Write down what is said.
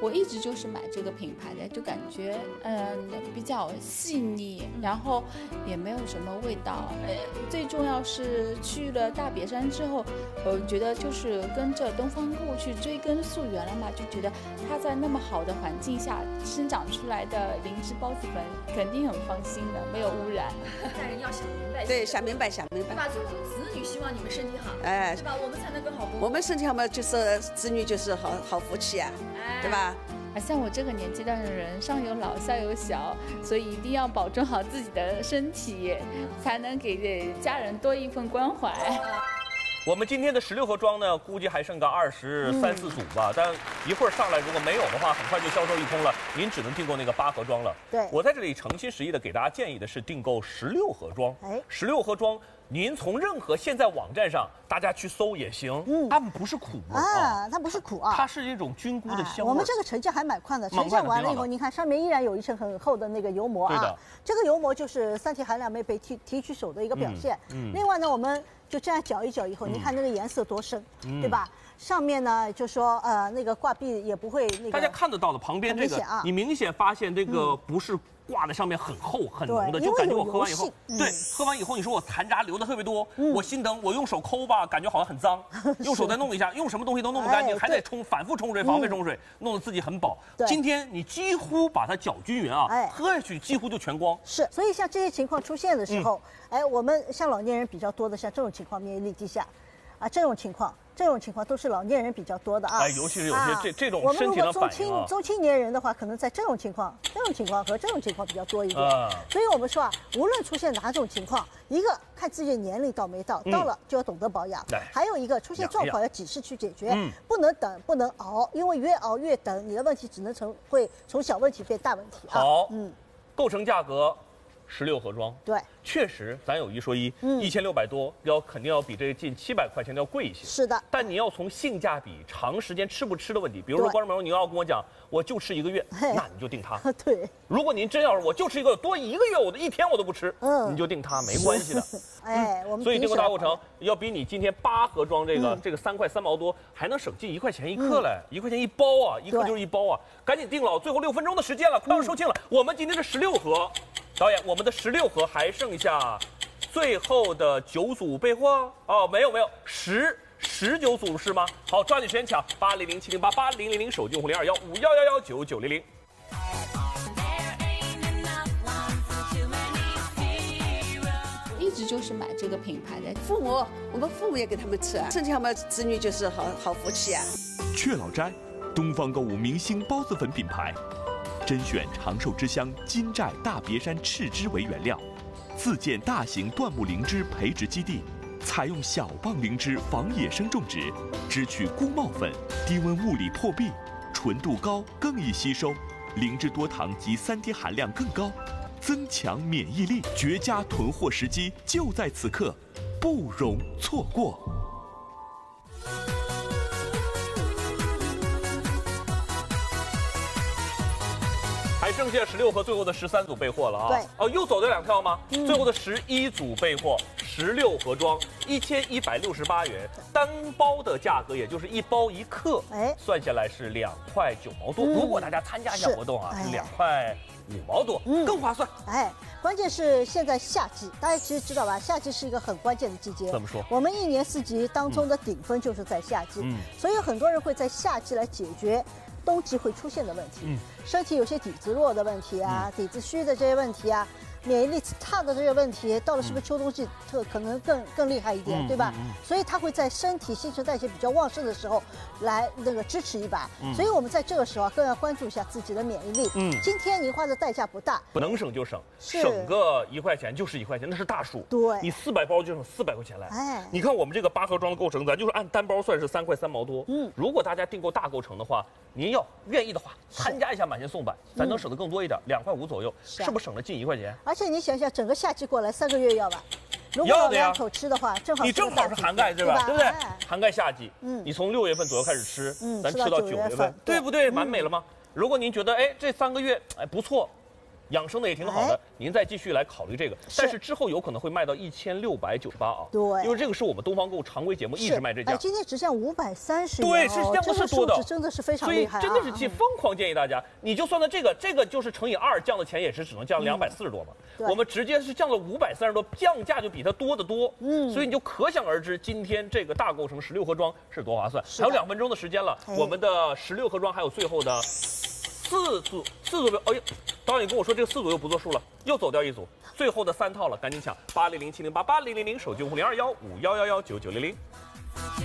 我一直就是买这个品牌的，就感觉比较细腻，然后也没有什么味道。最重要是去了大别山之后，我觉得就是跟着东方顾去追根溯源了嘛，就觉得它在那么好的环境下生长出来的灵芝孢子粉肯定很放心的，没有污染。 大人要想明白， 对，想明白，想明白， 对吧？就是子女希望你们身体好， 哎， 对吧？我们才能更好工作。 我们身体好嘛，就是子女就是好福气啊，对吧？ 像我这个年纪的人，上有老下有小，所以一定要保重好自己的身体，才能给家人多一份关怀。 我们今天的16盒装呢，估计还剩个23、4组吧，但一会儿上来如果没有的话，很快就销售一空了。您只能订购那个8盒装了。 对， 我在这里诚心实意的给大家建议的是订购16盒装。16盒装。您从任何现在网站上，大家去搜也行。它们不是苦味啊， 它不是苦啊， 它是一种菌菇的香味。 我们这个成酱还蛮快的，成酱完了以后，您看上面依然有一层很厚的那个油膜啊。这个油膜就是三提含量没被提取手的一个表现。另外呢，我们就这样搅一搅以后，您看那个颜色多深，对吧？上面呢就说那个挂壁也不会那个。 大家看得到的旁边这个，你明显发现这个不是。挂在上面很厚很浓的，就感觉我喝完以后，对，喝完以后你说我残渣流的特别多，我心疼，我用手抠吧，感觉好像很脏，用手再弄一下，用什么东西都弄不干净，还得反复冲水，防备冲水，弄得自己很饱。今天你几乎把它搅均匀啊，喝下去几乎就全光。 是，所以像这些情况出现的时候，我们像老年人比较多的，像这种情况免疫力低下，这种情况都是老年人比较多的啊。 尤其是有些这种身体的反应啊。 中青年人的话，可能在这种情况和这种情况比较多一点。所以我们说无论出现哪种情况，一个看自己的年龄到没到，到了就要懂得保养；还有一个出现状况要及时去解决，不能等，不能熬，因为越熬越等，你的问题只能会从小问题变大问题啊。 好，构成价格。16盒装， 对， 确实，咱有一说一，1600多，肯定要比这近700块钱的要贵一些。 是的， 但你要从性价比、长时间吃不吃的问题，比如说观众朋友，你要跟我讲，我就吃1个月，那你就定它。 对， 如果您真要是我就吃多1个月，我的1天我都不吃，你就定它，没关系的。 我们所以订购大过程要比你今天8盒装这个3块3毛多，还能省近1块钱1克嘞，1块钱1包啊，1克就是1包啊，赶紧定了，最后6分钟的时间了，快要售罄了。我们今天的16盒。导演，我们的16盒还剩下最后的9组备货哦，没有19组是吗？好，抓紧时间抢800-708-8000手机用户021511199900。 一直就是买这个品牌的， 我们父母也给他们吃啊，身体好嘛，子女就是好福气啊。 雀老斋，东方购物明星孢子粉品牌。甄选长寿之乡金寨大别山赤芝为原料，自建大型椴木灵芝培植基地，采用小磅灵芝防野生种植，只取菇帽粉，低温物理破壁，纯度高，更易吸收，灵芝多糖及3提含量更高，增强免疫力。绝佳囤货时机就在此刻，不容错过。 还剩下16盒最后的13组备货了啊！ 对， 哦，又走了2跳吗？最后的11组备货，16盒装，1168元，单包的价格也就是1包1克，算下来是2块9毛多。如果大家参加一下活动啊，是2块5毛多，更划算。 关键是现在夏季，大家其实知道吧？夏季是一个很关键的季节。 怎么说？ 我们1年4季当中的顶峰就是在夏季，所以很多人会在夏季来解决冬季会出现的问题，身体有些底子弱的问题啊，底子虚的这些问题啊，免疫力差的这些问题，到了是不是秋冬季可能更厉害一点，对吧？所以它会在身体新陈代谢比较旺盛的时候来那个支持一把。所以我们在这个时候更要关注一下自己的免疫力。今天您花的代价不大， 不能省就省，省个1块钱就是1块钱，那是大数。 对， 你400包就省400块钱来。你看我们这个8盒装的构成，咱就是按单包算是3块3毛多。如果大家订购大构成的话，您要愿意的话，参加一下满千送百，咱能省得更多一点，2块5左右，是不是省了近1块钱？ 而且你想想，整个夏季过来3个月要吧，如果2口吃的话，正好你正好是涵盖，对吧？对不对？涵盖夏季，你从6月份左右开始吃，咱吃到9月份，对不对？完美了吗？如果您觉得这3个月不错， 养生的也挺好的，您再继续来考虑这个。但是之后有可能会卖到1698啊。 对， 因为这个是我们东方购物常规节目一直卖这价。 今天只降530元， 对，是降的是多的， 真的是非常厉害， 所以真的是疯狂建议大家，你就算到这个就是乘以2，降的钱也是只能降240多嘛。我们直接是降了530多，降价就比它多得多。所以你就可想而知，今天这个大购成16盒装是多划算。还有2分钟的时间了，我们的16盒装还有最后的4组左右。哎呀，导演跟我说这个4组又不作数了，又走掉一组，最后的3套了，赶紧抢！8007088000，手机用户021511199900。